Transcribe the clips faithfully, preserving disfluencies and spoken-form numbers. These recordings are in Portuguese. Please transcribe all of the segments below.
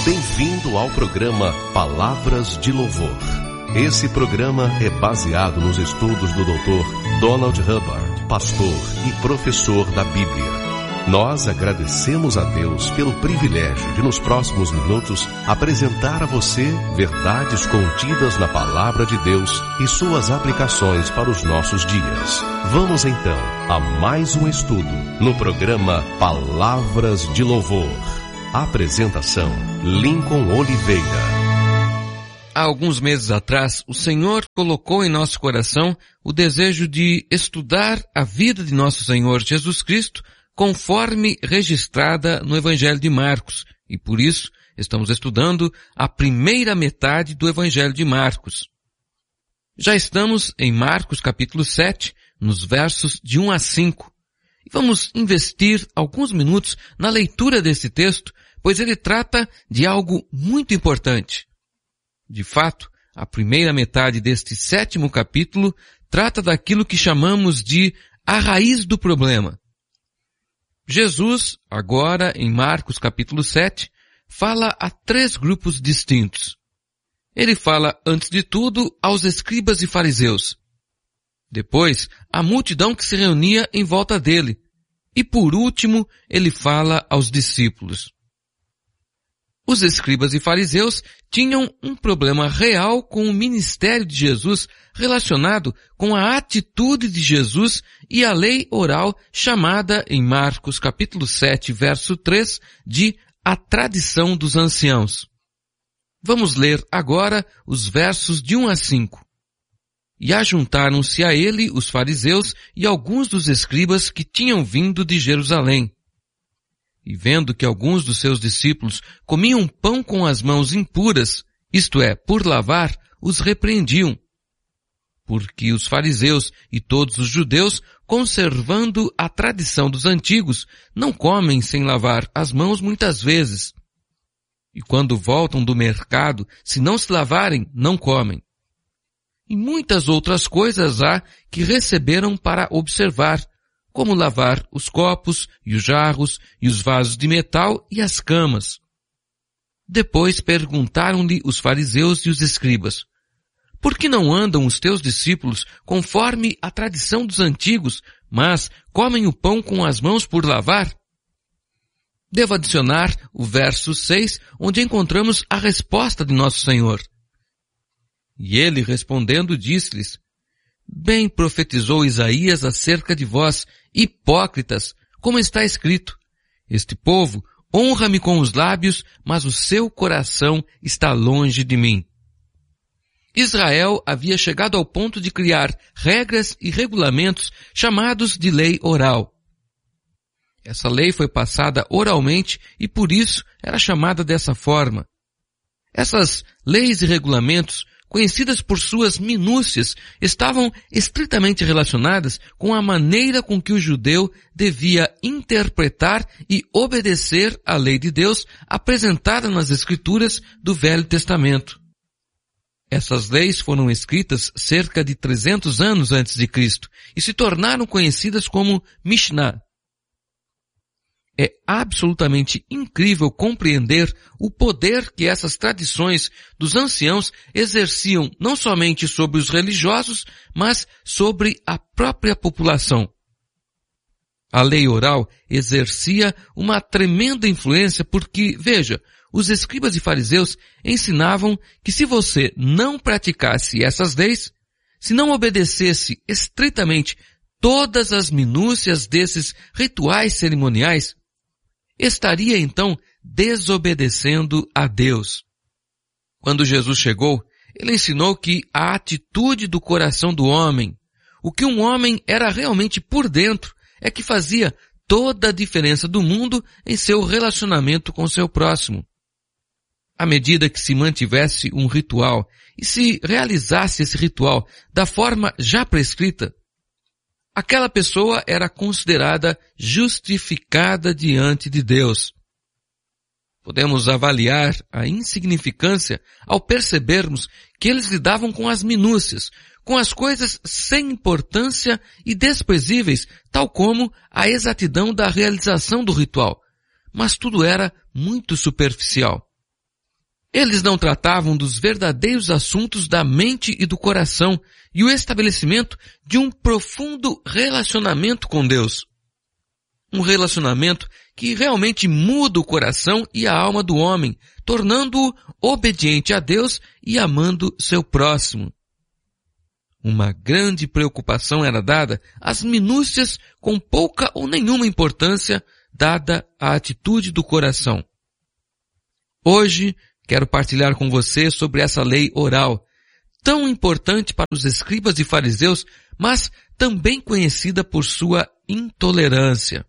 Bem-vindo ao programa Palavras de Louvor. Esse programa é baseado nos estudos do doutor Donald Hubbard, pastor e professor da Bíblia. Nós agradecemos a Deus pelo privilégio de, nos próximos minutos, apresentar a você verdades contidas na Palavra de Deus e suas aplicações para os nossos dias. Vamos então a mais um estudo no programa Palavras de Louvor. Apresentação: Lincoln Oliveira. Há alguns meses atrás, o Senhor colocou em nosso coração o desejo de estudar a vida de nosso Senhor Jesus Cristo conforme registrada no Evangelho de Marcos. E por isso, estamos estudando a primeira metade do Evangelho de Marcos. Já estamos em Marcos capítulo sete, nos versos de um a cinco. E vamos investir alguns minutos na leitura desse texto, pois ele trata de algo muito importante. De fato, a primeira metade deste sétimo capítulo trata daquilo que chamamos de a raiz do problema. Jesus, agora em Marcos capítulo sete, fala a três grupos distintos. Ele fala, antes de tudo, aos escribas e fariseus. Depois, a multidão que se reunia em volta dele. E por último, ele fala aos discípulos. Os escribas e fariseus tinham um problema real com o ministério de Jesus relacionado com a atitude de Jesus e a lei oral chamada em Marcos capítulo sete, verso três, de a tradição dos anciãos. Vamos ler agora os versos de um a cinco. E ajuntaram-se a ele os fariseus e alguns dos escribas que tinham vindo de Jerusalém. E vendo que alguns dos seus discípulos comiam pão com as mãos impuras, isto é, por lavar, os repreendiam. Porque os fariseus e todos os judeus, conservando a tradição dos antigos, não comem sem lavar as mãos muitas vezes. E quando voltam do mercado, se não se lavarem, não comem. E muitas outras coisas há que receberam para observar, como lavar os copos e os jarros e os vasos de metal e as camas. Depois perguntaram-lhe os fariseus e os escribas: por que não andam os teus discípulos conforme a tradição dos antigos, mas comem o pão com as mãos por lavar? Devo adicionar o verso seis, onde encontramos a resposta de nosso Senhor. E ele, respondendo, disse-lhes: bem profetizou Isaías acerca de vós, hipócritas, como está escrito: este povo honra-me com os lábios, mas o seu coração está longe de mim. Israel havia chegado ao ponto de criar regras e regulamentos chamados de lei oral. Essa lei foi passada oralmente e por isso era chamada dessa forma. Essas leis e regulamentos, conhecidas por suas minúcias, estavam estritamente relacionadas com a maneira com que o judeu devia interpretar e obedecer a lei de Deus apresentada nas Escrituras do Velho Testamento. Essas leis foram escritas cerca de trezentos anos antes de Cristo e se tornaram conhecidas como Mishnah. É absolutamente incrível compreender o poder que essas tradições dos anciãos exerciam não somente sobre os religiosos, mas sobre a própria população. A lei oral exercia uma tremenda influência porque, veja, os escribas e fariseus ensinavam que se você não praticasse essas leis, se não obedecesse estritamente todas as minúcias desses rituais cerimoniais, estaria então desobedecendo a Deus. Quando Jesus chegou, ele ensinou que a atitude do coração do homem, o que um homem era realmente por dentro, é que fazia toda a diferença do mundo em seu relacionamento com seu próximo. À medida que se mantivesse um ritual e se realizasse esse ritual da forma já prescrita, aquela pessoa era considerada justificada diante de Deus. Podemos avaliar a insignificância ao percebermos que eles lidavam com as minúcias, com as coisas sem importância e desprezíveis, tal como a exatidão da realização do ritual. Mas tudo era muito superficial. Eles não tratavam dos verdadeiros assuntos da mente e do coração e o estabelecimento de um profundo relacionamento com Deus. Um relacionamento que realmente muda o coração e a alma do homem, tornando-o obediente a Deus e amando seu próximo. Uma grande preocupação era dada às minúcias com pouca ou nenhuma importância dada à atitude do coração. Hoje, quero partilhar com você sobre essa lei oral, tão importante para os escribas e fariseus, mas também conhecida por sua intolerância.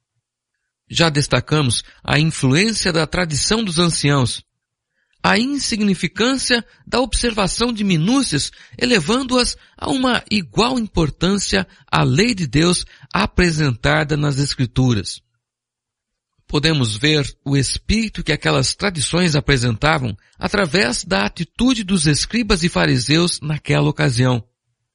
Já destacamos a influência da tradição dos anciãos, a insignificância da observação de minúcias, elevando-as a uma igual importância à lei de Deus apresentada nas Escrituras. Podemos ver o espírito que aquelas tradições apresentavam através da atitude dos escribas e fariseus naquela ocasião.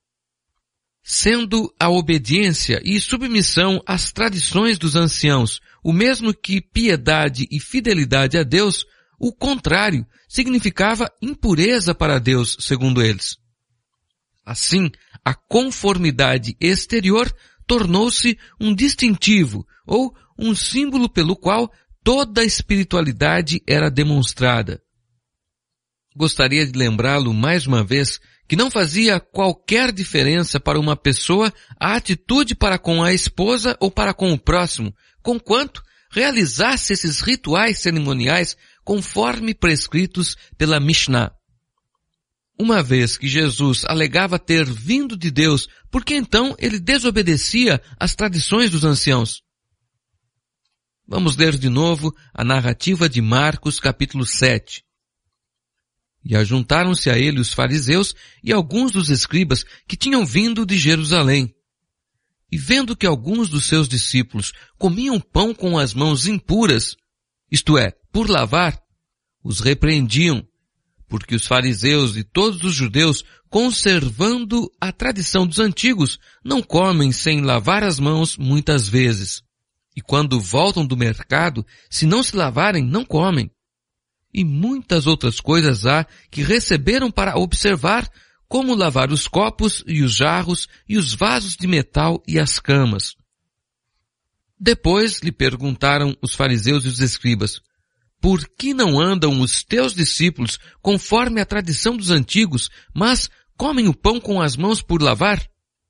Sendo a obediência e submissão às tradições dos anciãos o mesmo que piedade e fidelidade a Deus, o contrário significava impureza para Deus, segundo eles. Assim, a conformidade exterior tornou-se um distintivo ou um símbolo pelo qual toda a espiritualidade era demonstrada. Gostaria de lembrá-lo mais uma vez que não fazia qualquer diferença para uma pessoa a atitude para com a esposa ou para com o próximo, conquanto realizasse esses rituais cerimoniais conforme prescritos pela Mishnah. Uma vez que Jesus alegava ter vindo de Deus, por que então ele desobedecia às tradições dos anciãos? Vamos ler de novo a narrativa de Marcos, capítulo sete. E ajuntaram-se a ele os fariseus e alguns dos escribas que tinham vindo de Jerusalém. E vendo que alguns dos seus discípulos comiam pão com as mãos impuras, isto é, por lavar, os repreendiam, porque os fariseus e todos os judeus, conservando a tradição dos antigos, não comem sem lavar as mãos muitas vezes. E quando voltam do mercado, se não se lavarem, não comem. E muitas outras coisas há que receberam para observar, como lavar os copos e os jarros e os vasos de metal e as camas. Depois lhe perguntaram os fariseus e os escribas: por que não andam os teus discípulos conforme a tradição dos antigos, mas comem o pão com as mãos por lavar?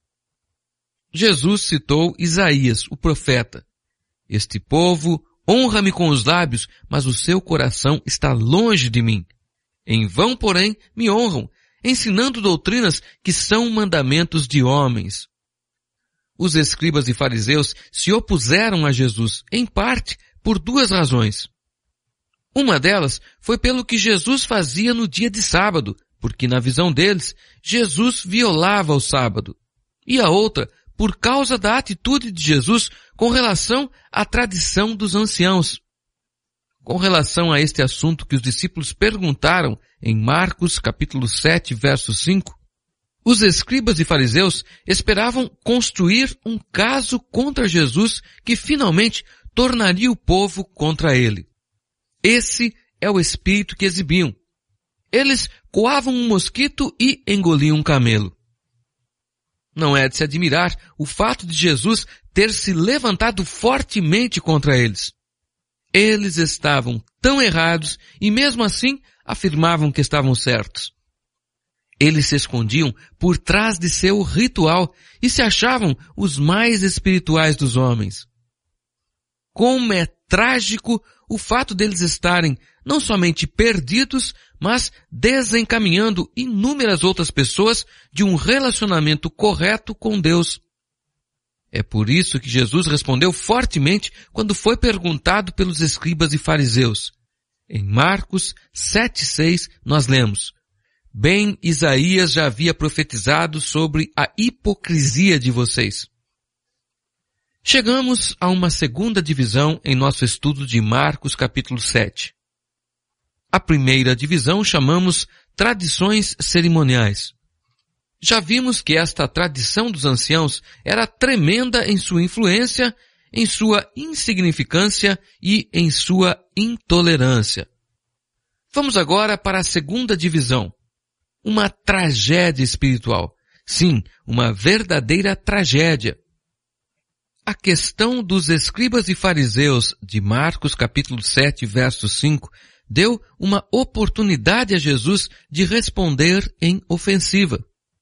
Jesus citou Isaías, o profeta. Este povo honra-me com os lábios, mas o seu coração está longe de mim. Em vão, porém, me honram, ensinando doutrinas que são mandamentos de homens. Os escribas e fariseus se opuseram a Jesus, em parte, por duas razões. Uma delas foi pelo que Jesus fazia no dia de sábado, porque na visão deles, Jesus violava o sábado. E a outra, por causa da atitude de Jesus com relação à tradição dos anciãos. Com relação a este assunto que os discípulos perguntaram em Marcos capítulo sete, verso cinco, os escribas e fariseus esperavam construir um caso contra Jesus que finalmente tornaria o povo contra ele. Esse é o espírito que exibiam. Eles coavam um mosquito e engoliam um camelo. Não é de se admirar o fato de Jesus ter se levantado fortemente contra eles. Eles estavam tão errados e mesmo assim afirmavam que estavam certos. Eles se escondiam por trás de seu ritual e se achavam os mais espirituais dos homens. Como é trágico o fato deles estarem não somente perdidos, mas desencaminhando inúmeras outras pessoas de um relacionamento correto com Deus. É por isso que Jesus respondeu fortemente quando foi perguntado pelos escribas e fariseus. Em Marcos sete, seis, nós lemos: bem, Isaías já havia profetizado sobre a hipocrisia de vocês. Chegamos a uma segunda divisão em nosso estudo de Marcos capítulo sete. A primeira divisão chamamos tradições cerimoniais. Já vimos que esta tradição dos anciãos era tremenda em sua influência, em sua insignificância e em sua intolerância. Vamos agora para a segunda divisão. Uma tragédia espiritual. Sim, uma verdadeira tragédia. A questão dos escribas e fariseus de Marcos capítulo sete, verso cinco, deu uma oportunidade a Jesus de responder em ofensiva.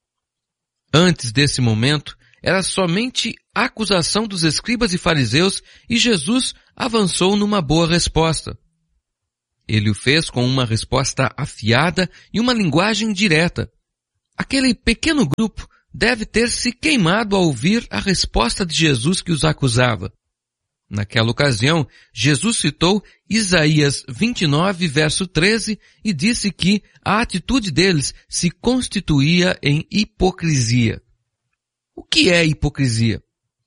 Antes desse momento, era somente a acusação dos escribas e fariseus e Jesus avançou numa boa resposta. Ele o fez com uma resposta afiada e uma linguagem direta. Aquele pequeno grupo deve ter se queimado ao ouvir a resposta de Jesus que os acusava. Naquela ocasião, Jesus citou Isaías vinte e nove, verso treze, e disse que a atitude deles se constituía em hipocrisia. O que é hipocrisia?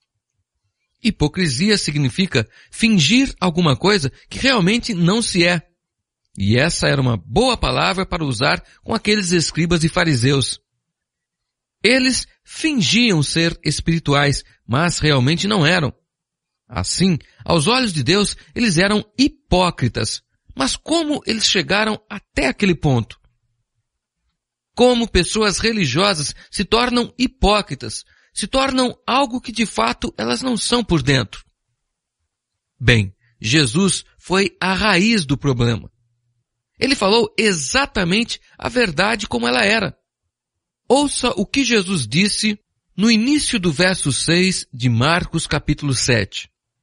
Hipocrisia significa fingir alguma coisa que realmente não se é. E essa era uma boa palavra para usar com aqueles escribas e fariseus. Eles fingiam ser espirituais, mas realmente não eram. Assim, aos olhos de Deus, eles eram hipócritas. Mas como eles chegaram até aquele ponto? Como pessoas religiosas se tornam hipócritas, se tornam algo que de fato elas não são por dentro? Bem, Jesus foi a raiz do problema. Ele falou exatamente a verdade como ela era. Ouça o que Jesus disse no início do verso seis de Marcos capítulo sete.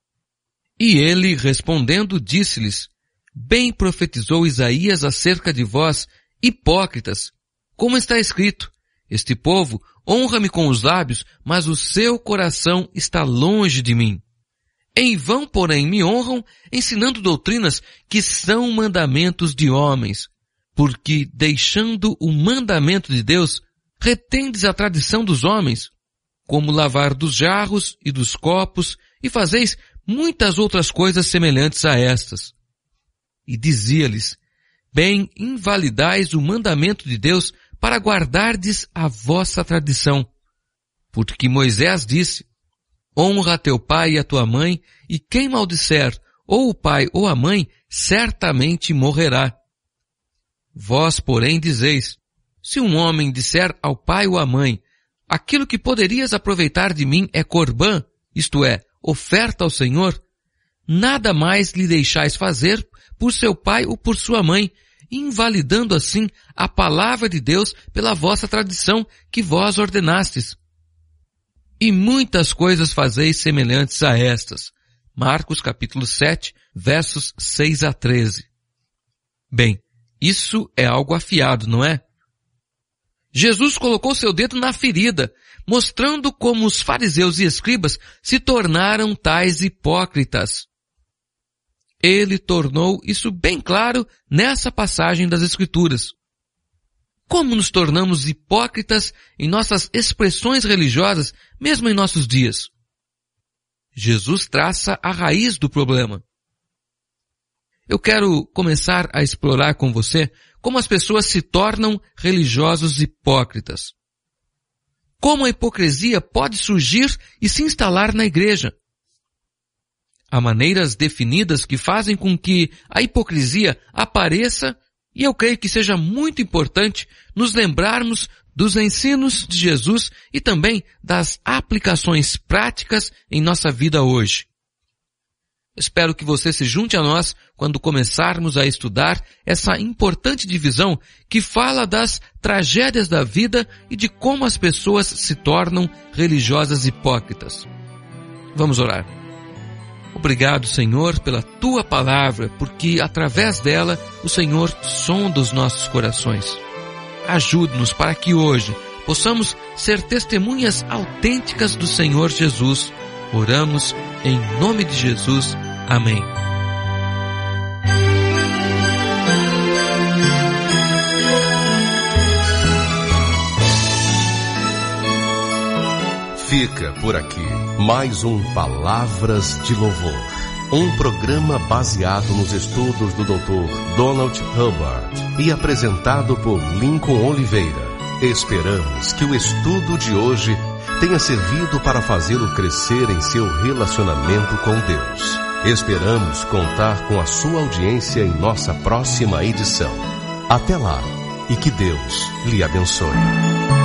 E ele, respondendo, disse-lhes: Bem profetizou Isaías acerca de vós, hipócritas, como está escrito: Este povo honra-me com os lábios, mas o seu coração está longe de mim. Em vão, porém, me honram, ensinando doutrinas que são mandamentos de homens, porque, deixando o mandamento de Deus, retendes a tradição dos homens, como lavar dos jarros e dos copos, e fazeis muitas outras coisas semelhantes a estas. E dizia-lhes: Bem invalidais o mandamento de Deus para guardardes a vossa tradição. Porque Moisés disse: Honra a teu pai e a tua mãe, e quem maldisser ou o pai ou a mãe, certamente morrerá. Vós, porém, dizeis: Se um homem disser ao pai ou à mãe: Aquilo que poderias aproveitar de mim é corbã, isto é, oferta ao Senhor, nada mais lhe deixais fazer por seu pai ou por sua mãe, invalidando assim a palavra de Deus pela vossa tradição que vós ordenastes. E muitas coisas fazeis semelhantes a estas. Marcos capítulo sete, versos seis a treze. Bem, isso é algo afiado, não é? Jesus colocou seu dedo na ferida, mostrando como os fariseus e escribas se tornaram tais hipócritas. Ele tornou isso bem claro nessa passagem das Escrituras. Como nos tornamos hipócritas em nossas expressões religiosas, mesmo em nossos dias? Jesus traça a raiz do problema. Eu quero começar a explorar com você como as pessoas se tornam religiosos hipócritas. Como a hipocrisia pode surgir e se instalar na igreja? Há maneiras definidas que fazem com que a hipocrisia apareça, e eu creio que seja muito importante nos lembrarmos dos ensinos de Jesus e também das aplicações práticas em nossa vida hoje. Espero que você se junte a nós quando começarmos a estudar essa importante divisão que fala das tragédias da vida e de como as pessoas se tornam religiosas hipócritas. Vamos orar. Obrigado, Senhor, pela Tua palavra, porque através dela o Senhor sonda os nossos corações. Ajude-nos para que hoje possamos ser testemunhas autênticas do Senhor Jesus. Oramos em nome de Jesus. Amém. Fica por aqui mais um Palavras de Louvor, um programa baseado nos estudos do doutor Donald Hubbard e apresentado por Lincoln Oliveira. Esperamos que o estudo de hoje tenha servido para fazê-lo crescer em seu relacionamento com Deus. Esperamos contar com a sua audiência em nossa próxima edição. Até lá e que Deus lhe abençoe.